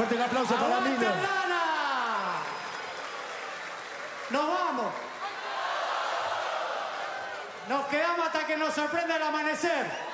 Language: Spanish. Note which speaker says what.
Speaker 1: fuerte el aplauso para
Speaker 2: ¡Aguante
Speaker 1: Milo.
Speaker 2: Aldana! ¡Nos vamos! Nos quedamos hasta que nos sorprenda el amanecer.